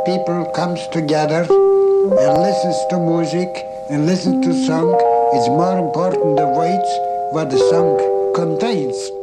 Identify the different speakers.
Speaker 1: people comes together and listens to music and listens to song, it's more important the words what the song contains.